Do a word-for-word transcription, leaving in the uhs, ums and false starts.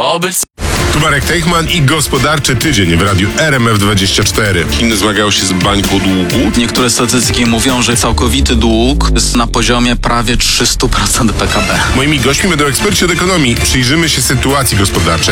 Oby... Tu Marek Teichman i gospodarczy tydzień w radiu R M F dwadzieścia cztery. Chiny zmagają się z bańką długu. Niektóre statystyki mówią, że całkowity dług jest na poziomie prawie trzysta procent P K B. Moimi gośćmi będą eksperci od ekonomii. Przyjrzymy się sytuacji gospodarczej,